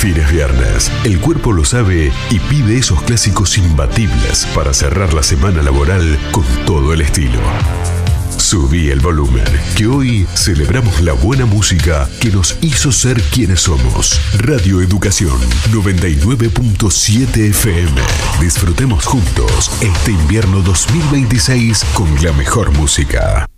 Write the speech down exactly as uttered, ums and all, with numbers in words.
fines viernes. El cuerpo lo sabe y pide esos clásicos imbatibles para cerrar la semana laboral con todo el estilo. Subí el volumen, que hoy celebramos la buena música que nos hizo ser quienes somos. Radio Educación noventa y nueve punto siete F M. Disfrutemos juntos este invierno dos mil veintiséis con la mejor música.